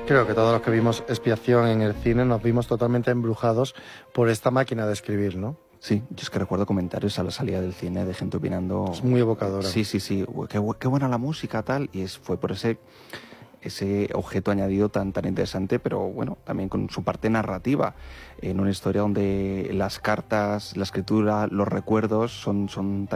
Creo que todos los que vimos Expiación en el cine nos vimos totalmente embrujados por esta máquina de escribir, ¿no? Sí, yo es que recuerdo comentarios a la salida del cine de gente opinando... Es muy evocadora. Sí, qué buena la música, tal, y fue por ese objeto añadido tan interesante, pero bueno, también con su parte narrativa, en una historia donde las cartas, la escritura, los recuerdos son